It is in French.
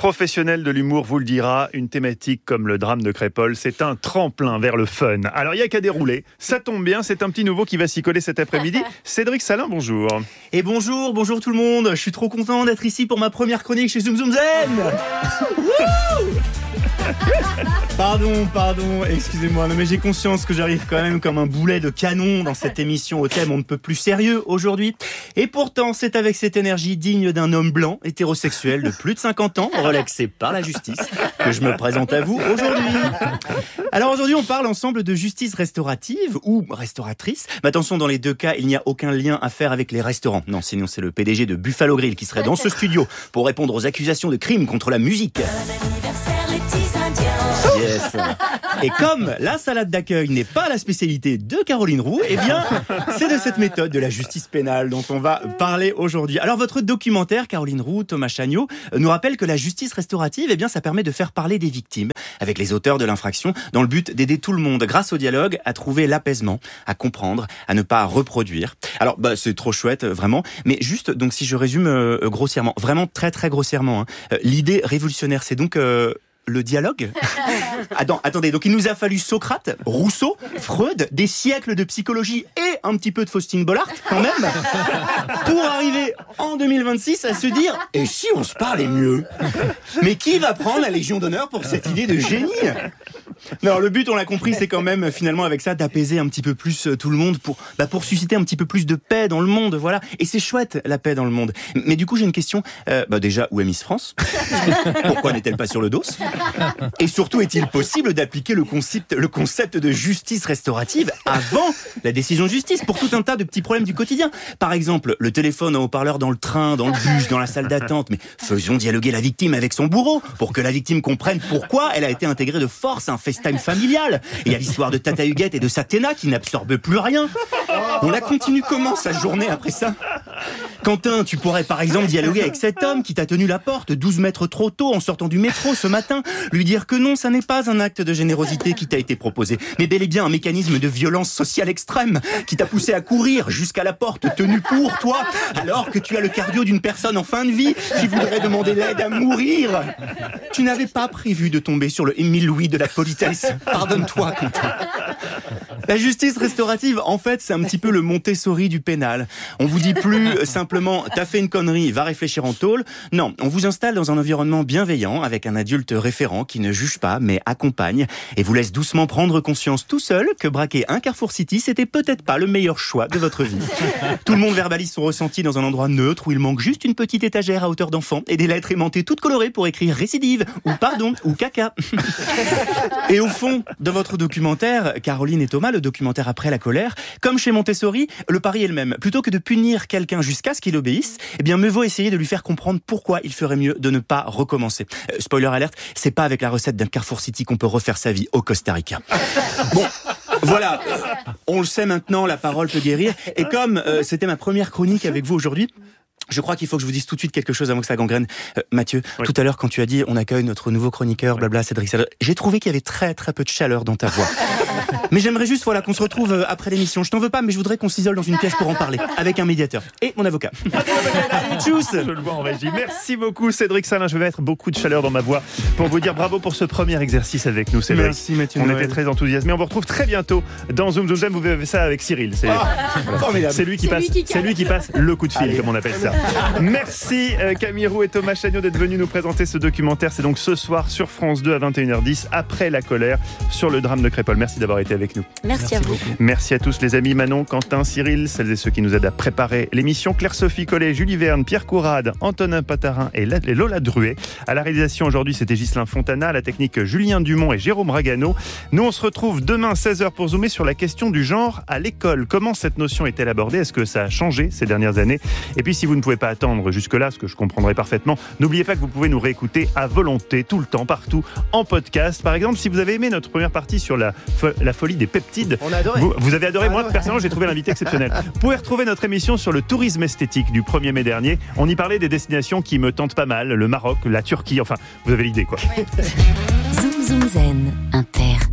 professionnel de l'humour vous le dira, une thématique comme le drame de Crépol, c'est un tremplin vers le fun. Alors il n'y a qu'à dérouler, ça tombe bien, c'est un petit nouveau qui va s'y coller cet après-midi. Cédric Salin, bonjour. Et bonjour tout le monde, je suis trop content d'être ici pour ma première chronique chez Zoom Zoom Zen. Pardon, excusez-moi, mais j'ai conscience que j'arrive quand même comme un boulet de canon dans cette émission au thème on ne peut plus sérieux aujourd'hui. Et pourtant, c'est avec cette énergie digne d'un homme blanc, hétérosexuel de plus de 50 ans, relaxé par la justice, que je me présente à vous aujourd'hui. Alors aujourd'hui, on parle ensemble de justice restaurative ou restauratrice. Mais attention, dans les deux cas, il n'y a aucun lien à faire avec les restaurants. Non, sinon c'est le PDG de Buffalo Grill qui serait dans ce studio pour répondre aux accusations de crime contre la musique. Yes. Et comme la salade d'accueil n'est pas la spécialité de Caroline Roux, eh bien, c'est de cette méthode de la justice pénale dont on va parler aujourd'hui. Alors, votre documentaire, Caroline Roux, Thomas Chagnot, nous rappelle que la justice restaurative, eh bien, ça permet de faire parler des victimes avec les auteurs de l'infraction dans le but d'aider tout le monde, grâce au dialogue, à trouver l'apaisement, à comprendre, à ne pas reproduire. Alors, c'est trop chouette, vraiment. Mais juste, donc, si je résume grossièrement, vraiment très, très grossièrement, l'idée révolutionnaire, c'est donc... le dialogue. Attendez, donc il nous a fallu Socrate, Rousseau, Freud, des siècles de psychologie et un petit peu de Faustin Bollard, quand même, pour arriver en 2026 à se dire « Et si on se parlait mieux ?» Mais qui va prendre la Légion d'honneur pour cette idée de génie ? Alors le but, on l'a compris, c'est quand même finalement avec ça d'apaiser un petit peu plus tout le monde pour susciter un petit peu plus de paix dans le monde, voilà. Et c'est chouette la paix dans le monde. Mais du coup, j'ai une question. Déjà, où est Miss France ? Pourquoi n'est-elle pas sur le dos ? Et surtout, est-il possible d'appliquer le concept de justice restaurative avant la décision de justice pour tout un tas de petits problèmes du quotidien ? Par exemple, le téléphone en haut-parleur dans le train, dans le bus, dans la salle d'attente. Mais faisons dialoguer la victime avec son bourreau pour que la victime comprenne pourquoi elle a été intégrée de force à un FaceTime familial. Et il y a l'histoire de Tata Huguette et de Satena qui n'absorbe plus rien. On la continue comment sa journée après ça ? Quentin, tu pourrais par exemple dialoguer avec cet homme qui t'a tenu la porte 12 mètres trop tôt en sortant du métro ce matin, lui dire que non, ça n'est pas un acte de générosité qui t'a été proposé, mais bel et bien un mécanisme de violence sociale extrême qui t'a poussé à courir jusqu'à la porte tenue pour toi, alors que tu as le cardio d'une personne en fin de vie qui voudrait demander l'aide à mourir. Tu n'avais pas prévu de tomber sur le Émile Louis de la politesse. Pardonne-toi, Quentin. La justice restaurative, en fait, c'est un petit peu le Montessori du pénal. On vous dit plus simplement « t'as fait une connerie, va réfléchir en tôle ». Non, on vous installe dans un environnement bienveillant avec un adulte référent qui ne juge pas mais accompagne et vous laisse doucement prendre conscience tout seul que braquer un Carrefour City, c'était peut-être pas le meilleur choix de votre vie. Tout le monde verbalise son ressenti dans un endroit neutre où il manque juste une petite étagère à hauteur d'enfant et des lettres aimantées toutes colorées pour écrire récidive ou pardon ou caca. Et au fond de votre documentaire, Caroline et Thomas, le documentaire Après la colère, comme chez Montessori, le pari est le même. Plutôt que de punir quelqu'un jusqu'à ce qu'il obéisse, eh bien mieux vaut essayer de lui faire comprendre pourquoi il ferait mieux de ne pas recommencer. Spoiler alerte, c'est pas avec la recette d'un Carrefour City qu'on peut refaire sa vie au Costa Rica. Bon, voilà, on le sait maintenant, la parole peut guérir. Et comme c'était ma première chronique avec vous aujourd'hui, je crois qu'il faut que je vous dise tout de suite quelque chose avant que ça gangrène. Mathieu, oui. Tout à l'heure quand tu as dit on accueille notre nouveau chroniqueur, blabla, Cédric Salin, j'ai trouvé qu'il y avait très très peu de chaleur dans ta voix. Mais j'aimerais juste qu'on se retrouve après l'émission. Je t'en veux pas, mais je voudrais qu'on s'isole dans une pièce pour en parler, avec un médiateur et mon avocat. Tchuss. Je le vois en régie. Merci beaucoup Cédric Salin. Je vais mettre beaucoup de chaleur dans ma voix pour vous dire bravo pour ce premier exercice avec nous, Cédric. Merci Mathieu. On était très enthousiasmés. On vous retrouve très bientôt dans Zoom Zoom Zoom. Vous verrez ça avec Cyril. C'est lui qui passe le coup de fil. Allez, comme on appelle ça. Merci Camille Roux et Thomas Chagnot d'être venus nous présenter ce documentaire. C'est donc ce soir sur France 2 à 21h10, après la colère, sur le drame de Crépol. Merci d'avoir été avec nous. Merci à vous. Merci à tous les amis, Manon, Quentin, Cyril, celles et ceux qui nous aident à préparer l'émission. Claire-Sophie Collet, Julie Verne, Pierre Courade, Antonin Patarin et Lola Druet. À la réalisation aujourd'hui, c'était Ghislain Fontana, à la technique Julien Dumont et Jérôme Ragano. Nous, on se retrouve demain 16h pour zoomer sur la question du genre à l'école. Comment cette notion est-elle abordée ? Est-ce que ça a changé ces dernières années ? Et puis si vous ne pouvez pas attendre jusque-là, ce que je comprendrai parfaitement, n'oubliez pas que vous pouvez nous réécouter à volonté, tout le temps, partout, en podcast. Par exemple, si vous avez aimé notre première partie sur la folie des peptides, on a adoré. Vous avez adoré, moi personnellement j'ai trouvé l'invité exceptionnel. Vous pouvez retrouver notre émission sur le tourisme esthétique du 1er mai dernier. On y parlait des destinations qui me tentent pas mal, le Maroc, la Turquie, enfin, vous avez l'idée quoi. Zoom Zoom Zen, Inter.